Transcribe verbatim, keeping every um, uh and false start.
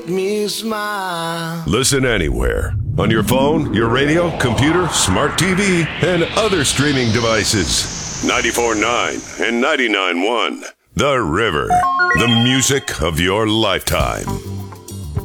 Me smile. Listen anywhere. On your phone, your radio, computer, smart T V, and other streaming devices. ninety-four point nine and ninety-nine point one. The River. The music of your lifetime.